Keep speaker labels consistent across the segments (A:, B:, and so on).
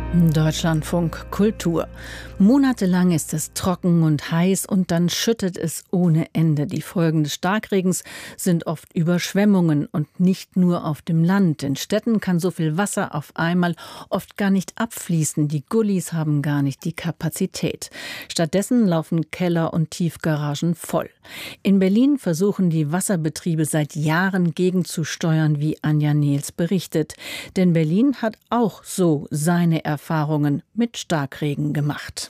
A: Deutschlandfunk Kultur. Monatelang ist es trocken und heiß und dann schüttet es ohne Ende. Die Folgen des Starkregens sind oft Überschwemmungen und nicht nur auf dem Land. In Städten kann so viel Wasser auf einmal oft gar nicht abfließen. Die Gullis haben gar nicht die Kapazität. Stattdessen laufen Keller und Tiefgaragen voll. In Berlin versuchen die Wasserbetriebe seit Jahren gegenzusteuern, wie Anja Nehls berichtet. Denn Berlin hat auch so seine Erfahrungen mit Starkregen gemacht.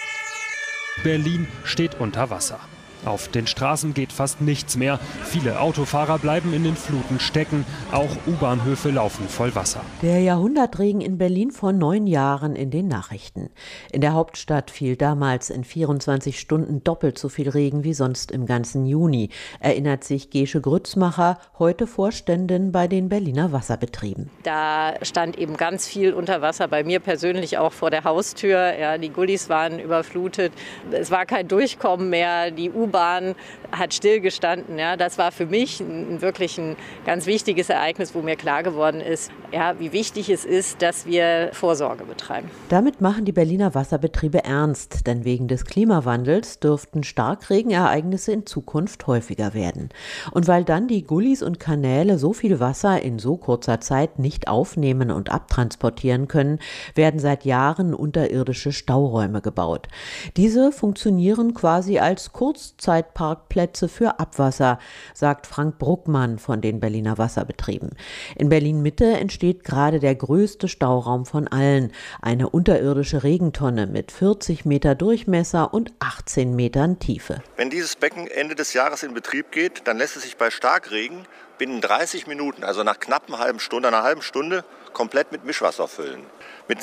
B: Berlin steht unter Wasser. Auf den Straßen geht fast nichts mehr. Viele Autofahrer bleiben in den Fluten stecken. Auch U-Bahnhöfe laufen voll Wasser.
C: Der Jahrhundertregen in Berlin vor 9 Jahren in den Nachrichten. In der Hauptstadt fiel damals in 24 Stunden doppelt so viel Regen wie sonst im ganzen Juni, erinnert sich Gesche Grützmacher, heute Vorständin bei den Berliner Wasserbetrieben.
D: Da stand eben ganz viel unter Wasser, bei mir persönlich auch vor der Haustür. Ja, die Gullis waren überflutet, es war kein Durchkommen mehr, die U-Bahn hat stillgestanden. Ja, das war für mich wirklich ein ganz wichtiges Ereignis, wo mir klar geworden ist, ja, wie wichtig es ist, dass wir Vorsorge betreiben.
C: Damit machen die Berliner Wasserbetriebe ernst, denn wegen des Klimawandels dürften Starkregenereignisse in Zukunft häufiger werden. Und weil dann die Gullis und Kanäle so viel Wasser in so kurzer Zeit nicht aufnehmen und abtransportieren können, werden seit Jahren unterirdische Stauräume gebaut. Diese funktionieren quasi als Kurzzeitparkplätze für Abwasser, sagt Frank Bruckmann von den Berliner Wasserbetrieben. In Berlin-Mitte entsteht gerade der größte Stauraum von allen, eine unterirdische Regentonne mit 40 Meter Durchmesser und 18 Metern Tiefe.
E: Wenn dieses Becken Ende des Jahres in Betrieb geht, dann lässt es sich bei Starkregen binnen 30 Minuten, also nach knapp einer halben Stunde, komplett mit Mischwasser füllen. Mit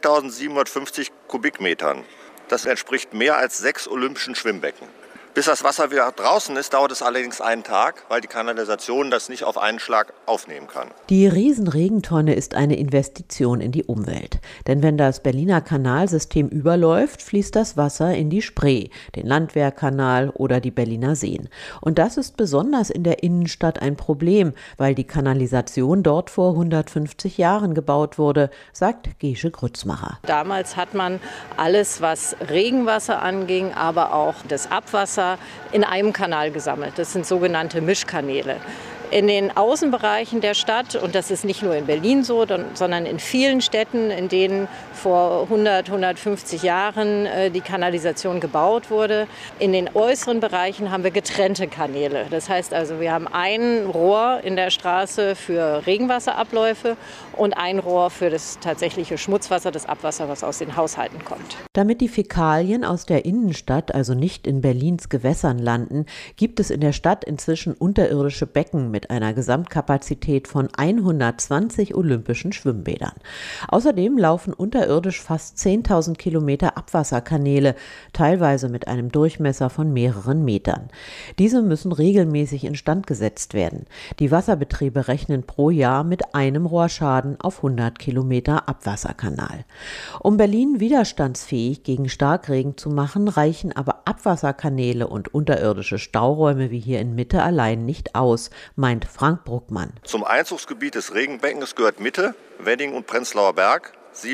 E: 16.750 Kubikmetern. Das entspricht mehr als 6 olympischen Schwimmbecken. Bis das Wasser wieder draußen ist, dauert es allerdings einen Tag, weil die Kanalisation das nicht auf einen Schlag aufnehmen kann.
C: Die Riesenregentonne ist eine Investition in die Umwelt. Denn wenn das Berliner Kanalsystem überläuft, fließt das Wasser in die Spree, den Landwehrkanal oder die Berliner Seen. Und das ist besonders in der Innenstadt ein Problem, weil die Kanalisation dort vor 150 Jahren gebaut wurde, sagt Gesche Grützmacher.
D: Damals hat man alles, was Regenwasser anging, aber auch das Abwasser in einem Kanal gesammelt. Das sind sogenannte Mischkanäle. In den Außenbereichen der Stadt, und das ist nicht nur in Berlin so, sondern in vielen Städten, in denen vor 150 Jahren die Kanalisation gebaut wurde, in den äußeren Bereichen haben wir getrennte Kanäle. Das heißt also, wir haben ein Rohr in der Straße für Regenwasserabläufe und ein Rohr für das tatsächliche Schmutzwasser, das Abwasser, was aus den Haushalten kommt.
C: Damit die Fäkalien aus der Innenstadt, also nicht in Berlins Gewässern landen, gibt es in der Stadt inzwischen unterirdische Becken mit einer Gesamtkapazität von 120 olympischen Schwimmbädern. Außerdem laufen unterirdisch fast 10.000 Kilometer Abwasserkanäle, teilweise mit einem Durchmesser von mehreren Metern. Diese müssen regelmäßig instand gesetzt werden. Die Wasserbetriebe rechnen pro Jahr mit einem Rohrschaden auf 100 Kilometer Abwasserkanal. Um Berlin widerstandsfähig gegen Starkregen zu machen, reichen aber Abwasserkanäle und unterirdische Stauräume wie hier in Mitte allein nicht aus, meint Frank Bruckmann.
E: Zum Einzugsgebiet des Regenbeckens gehört Mitte, Wedding und Prenzlauer Berg,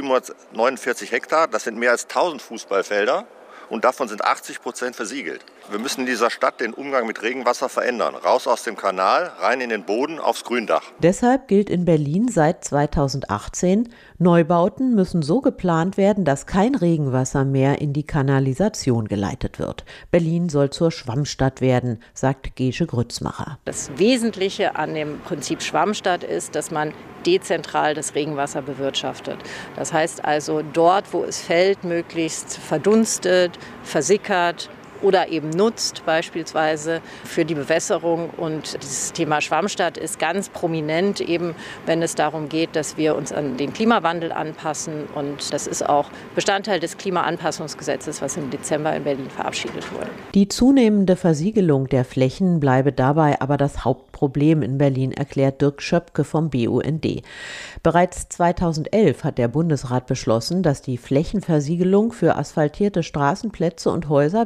E: 749 Hektar, das sind mehr als 1000 Fußballfelder und davon sind 80% versiegelt. Wir müssen in dieser Stadt den Umgang mit Regenwasser verändern. Raus aus dem Kanal, rein in den Boden, aufs Gründach.
C: Deshalb gilt in Berlin seit 2018, Neubauten müssen so geplant werden, dass kein Regenwasser mehr in die Kanalisation geleitet wird. Berlin soll zur Schwammstadt werden, sagt Gesche Grützmacher.
D: Das Wesentliche an dem Prinzip Schwammstadt ist, dass man dezentral das Regenwasser bewirtschaftet. Das heißt also, dort, wo es fällt, möglichst verdunstet, versickert oder eben nutzt, beispielsweise für die Bewässerung. Und dieses Thema Schwammstadt ist ganz prominent, eben wenn es darum geht, dass wir uns an den Klimawandel anpassen. Und das ist auch Bestandteil des Klimaanpassungsgesetzes, was im Dezember in Berlin verabschiedet wurde.
C: Die zunehmende Versiegelung der Flächen bleibe dabei aber das Hauptproblem in Berlin, erklärt Dirk Schöpke vom BUND. Bereits 2011 hat der Bundesrat beschlossen, dass die Flächenversiegelung für asphaltierte Straßenplätze und Häuser bis 2030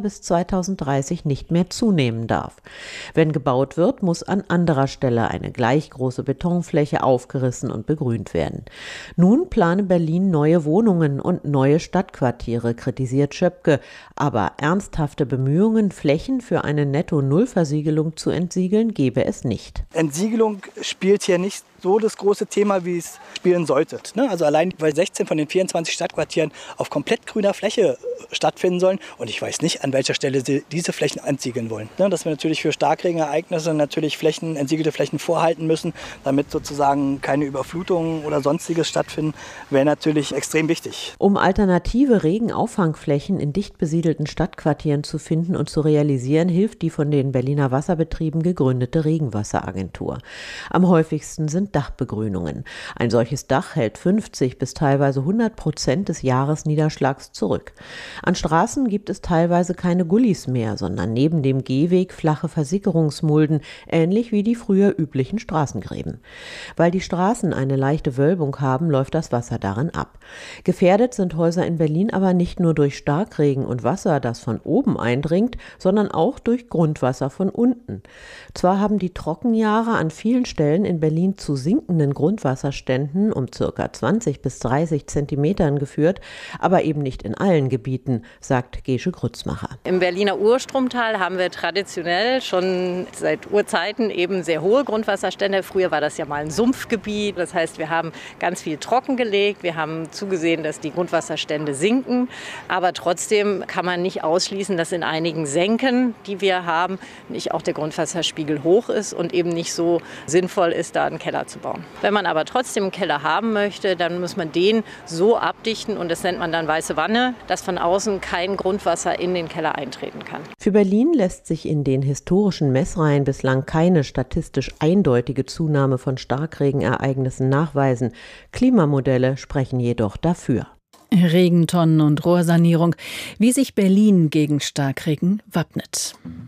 C: 2030 nicht mehr zunehmen darf. Wenn gebaut wird, muss an anderer Stelle eine gleich große Betonfläche aufgerissen und begrünt werden. Nun plane Berlin neue Wohnungen und neue Stadtquartiere, kritisiert Schöpke. Aber ernsthafte Bemühungen, Flächen für eine Netto-Null-Versiegelung zu entsiegeln, gebe es nicht.
F: Entsiegelung spielt hier nicht so das große Thema, wie es spielen sollte. Also allein, weil 16 von den 24 Stadtquartieren auf komplett grüner Fläche stattfinden sollen. Und ich weiß nicht, an welcher Stelle sie diese Flächen entsiegeln wollen. Dass wir natürlich für Starkregenereignisse natürlich entsiegelte Flächen vorhalten müssen, damit sozusagen keine Überflutungen oder Sonstiges stattfinden, wäre natürlich extrem wichtig.
C: Um alternative Regenauffangflächen in dicht besiedelten Stadtquartieren zu finden und zu realisieren, hilft die von den Berliner Wasserbetrieben gegründete Regenwasseragentur. Am häufigsten sind Dachbegrünungen. Ein solches Dach hält 50 bis teilweise 100% des Jahresniederschlags zurück. An Straßen gibt es teilweise keine Gullis mehr, sondern neben dem Gehweg flache Versickerungsmulden, ähnlich wie die früher üblichen Straßengräben. Weil die Straßen eine leichte Wölbung haben, läuft das Wasser darin ab. Gefährdet sind Häuser in Berlin aber nicht nur durch Starkregen und Wasser, das von oben eindringt, sondern auch durch Grundwasser von unten. Zwar haben die Trockenjahre an vielen Stellen in Berlin zu sinkenden Grundwasserständen um ca. 20 bis 30 Zentimetern geführt, aber eben nicht in allen Gebieten, sagt Gesche Grützmacher.
D: Im Berliner Urstromtal haben wir traditionell schon seit Urzeiten eben sehr hohe Grundwasserstände. Früher war das ja mal ein Sumpfgebiet. Das heißt, wir haben ganz viel trockengelegt. Wir haben zugesehen, dass die Grundwasserstände sinken. Aber trotzdem kann man nicht ausschließen, dass in einigen Senken, die wir haben, nicht auch der Grundwasserspiegel hoch ist und eben nicht so sinnvoll ist, da einen Keller zu bauen. Wenn man aber trotzdem einen Keller haben möchte, dann muss man den so abdichten, und das nennt man dann weiße Wanne, dass von außen kein Grundwasser in den Keller eintreten kann.
C: Für Berlin lässt sich in den historischen Messreihen bislang keine statistisch eindeutige Zunahme von Starkregenereignissen nachweisen. Klimamodelle sprechen jedoch dafür.
A: Regentonnen und Rohrsanierung, wie sich Berlin gegen Starkregen wappnet.